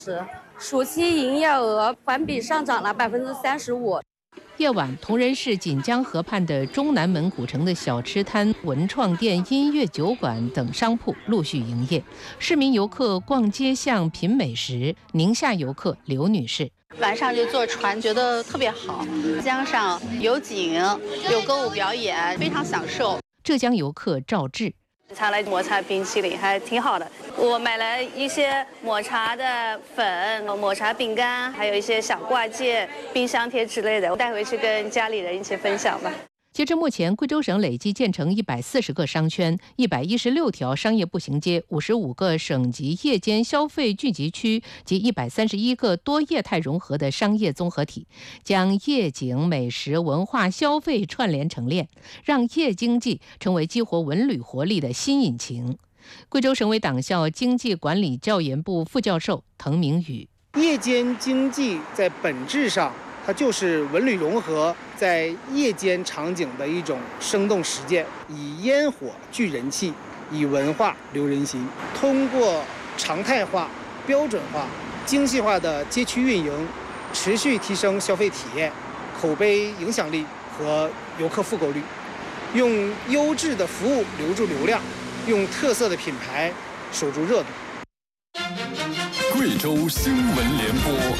暑期营业额环比上涨了35%。 夜晚，同仁市锦江河畔的中南门古城的小吃摊、文创店、音乐酒馆等商铺陆续营业，市民游客逛街巷品美食。宁夏游客刘女士。 晚上就坐船，觉得特别好，江上有景，有歌舞表演，非常享受。 浙江游客赵志。 茶来抹茶冰淇淋还挺好的，我买了一些抹茶的粉、抹茶饼干，还有一些小挂件、冰箱贴之类的，我带回去跟家里人一起分享吧。 截至目前，贵州省累计建成140个商圈、116条商业步行街、55个省级夜间消费聚集区及131个多业态融合的商业综合体，将夜景、美食、文化消费串联成链，让夜经济成为激活文旅活力的新引擎。贵州省委党校经济管理教研部副教授滕明宇： 夜间经济在本质上，它就是文旅融合在夜间场景的一种生动实践，以烟火聚人气，以文化留人心。通过常态化、标准化、精细化的街区运营，持续提升消费体验、口碑影响力和游客复购率，用优质的服务留住流量，用特色的品牌守住热度。 贵州新闻联播。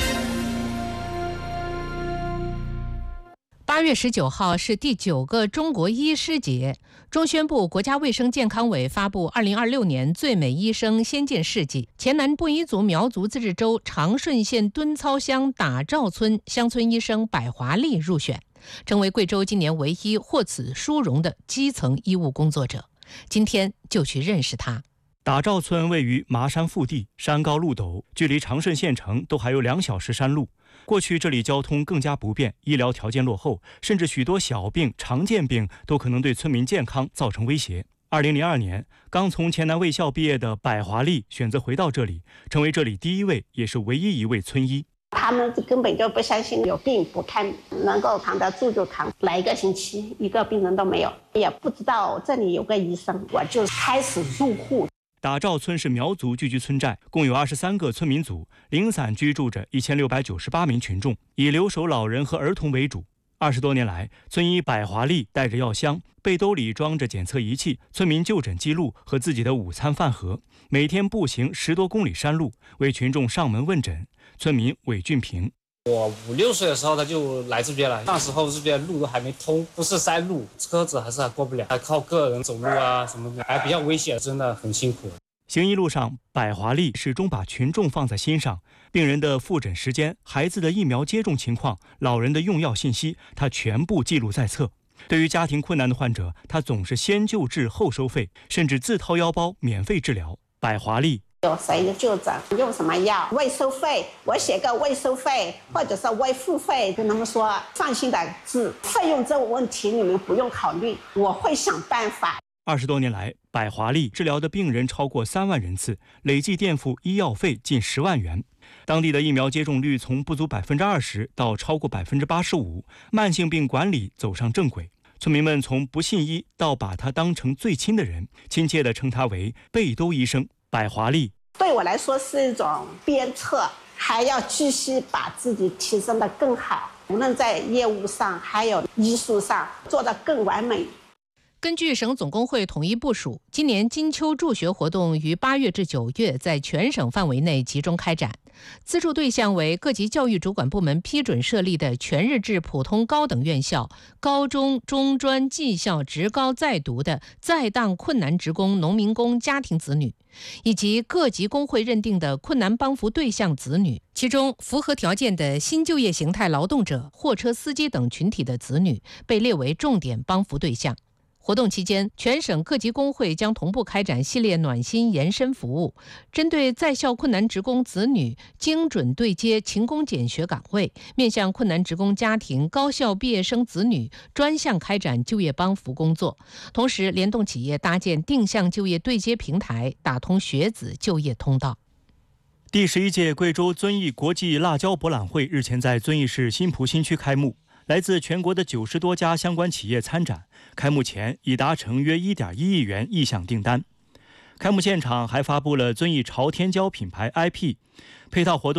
8月19号是第9个中国医师节。中宣部、国家卫生健康委发布2026年最美医生先进事迹，黔南布依族苗族自治州长顺县敦操乡打赵村乡村医生百华丽入选，成为贵州今年唯一获此殊荣的基层医务工作者。今天就去认识他。 打赵村位于麻山腹地，山高路陡，距离长顺县城都还有2小时山路。过去这里交通更加不便，医疗条件落后，甚至许多小病、常见病都可能对村民健康造成威胁。2002年，刚从黔南卫校毕业的百华丽选择回到这里，成为这里第一位也是唯一一位村医。 他们根本就不相信有病不看，能够扛得住就扛，来1个星期1个病人都没有，也不知道这里有个医生，我就开始入户。 打赵村是苗族聚居村寨，共有23个村民组，零散居住着1698名群众，以留守老人和儿童为主。20多年来，村医百华丽带着药箱，背兜里装着检测仪器、村民就诊记录和自己的午餐饭盒，每天步行10多公里山路，为群众上门问诊。村民韦俊平： 我5、6岁的时候他就来这边了，那时候这边路都还没通，不是山路，车子还过不了，还靠个人走路啊什么的，还比较危险，真的很辛苦。 行医路上，百华丽始终把群众放在心上，病人的复诊时间、孩子的疫苗接种情况、老人的用药信息，他全部记录在册。对于家庭困难的患者，他总是先救治后收费，甚至自掏腰包免费治疗。百华丽： 有谁就诊，用什么药，未收费，我写个未收费或者是未付费，跟他们说放心的治，费用这个问题你们不用考虑，我会想办法。 20多年来，百华丽治疗的病人超过3万人次，累计垫付医药费近10万元。当地的疫苗接种率从不足20%到超过85%，慢性病管理走上正轨。村民们从不信医到把他当成最亲的人，亲切地称他为背兜医生。百华丽： 对我来说是一种鞭策，还要继续把自己提升得更好，无论在业务上还有医术上做得更完美。 根据省总工会统一部署，今年金秋助学活动于8月至9月在全省范围内集中开展，资助对象为各级教育主管部门批准设立的全日制普通高等院校、高中、中专、技校职高在读的在当困难职工、农民工家庭子女，以及各级工会认定的困难帮扶对象子女。其中符合条件的新就业形态劳动者、货车司机等群体的子女被列为重点帮扶对象。活动期间，全省各级工会将同步开展系列暖心延伸服务，针对在校困难职工子女精准对接勤工俭学岗位，面向困难职工家庭高校毕业生子女专项开展就业帮扶工作，同时联动企业搭建定向就业对接平台，打通学子就业通道。 第11届贵州遵义国际辣椒博览会日前在遵义市新蒲新区开幕，来自全国的90多家相关企业参展，开幕前已达成约1.1亿元意向订单。开幕现场还发布了遵义朝天椒品牌 IP， 配套活动